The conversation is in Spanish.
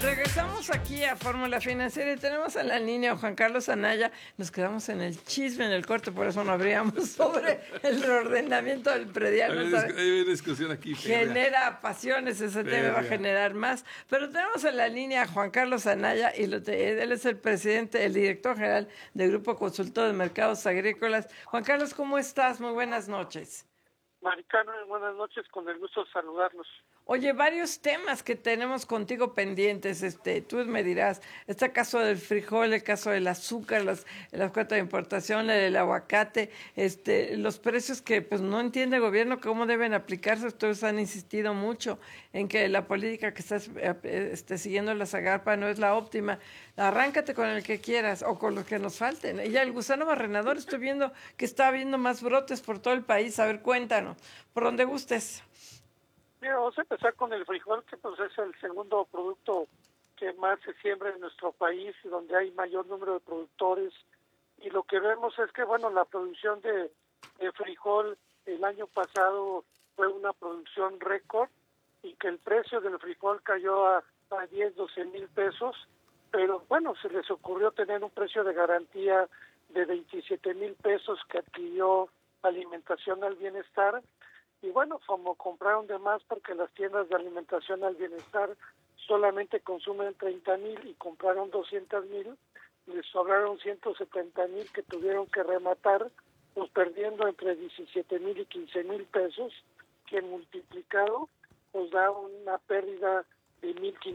Regresamos aquí a Fórmula Financiera y tenemos en la línea a Juan Carlos Anaya. Nos quedamos en el chisme, en el corte, por eso no abríamos sobre el reordenamiento del predial. Hay una discusión aquí. Genera pasiones, ese tema va a generar más. Pero tenemos en la línea a Juan Carlos Anaya y él es el presidente, el director general del Grupo Consultor de Mercados Agrícolas. Juan Carlos, ¿cómo estás? Muy buenas noches. Maricano, buenas noches, con el gusto de saludarlos. Oye, varios temas que tenemos contigo pendientes, tú me dirás, este caso del frijol, el caso del azúcar, las cuotas de importación, el aguacate, los precios que pues no entiende el gobierno cómo deben aplicarse. Ustedes han insistido mucho en que la política que estás siguiendo la Zagarpa no es la óptima. Arráncate con el que quieras o con los que nos falten. Y ya el gusano barrenador, estoy viendo que está habiendo más brotes por todo el país. A ver, cuéntanos, por donde gustes. Mira, vamos a empezar con el frijol, que pues es el segundo producto que más se siembra en nuestro país y donde hay mayor número de productores. Y lo que vemos es que, bueno, la producción de frijol el año pasado fue una producción récord y que el precio del frijol cayó a 10, 12 mil pesos, pero bueno, se les ocurrió tener un precio de garantía de 27 mil pesos que adquirió Alimentación al Bienestar. Y bueno, como compraron de más porque las tiendas de Alimentación al Bienestar solamente consumen 30,000 y compraron 200,000, les sobraron 170,000 que tuvieron que rematar, pues perdiendo entre 17,000 y 15,000 pesos, que multiplicado pues da una pérdida de 1,500.